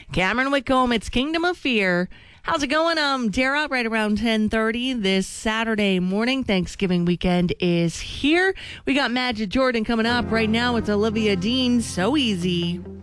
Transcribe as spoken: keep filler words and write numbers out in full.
Cameron Whitcomb, it's Kingdom of Fear. How's it going? Um, Dara, right around ten thirty this Saturday morning. Thanksgiving weekend is here. We got Magic Jordan coming up. Right now, it's Olivia Dean, So Easy.